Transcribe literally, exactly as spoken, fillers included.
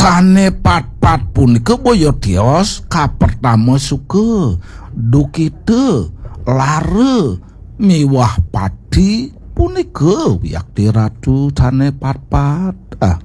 Sane pat-pat punika Boyodios kapertama suga dukide lare miwah padi punika wiyakti ratu sane pat-pat. Ah.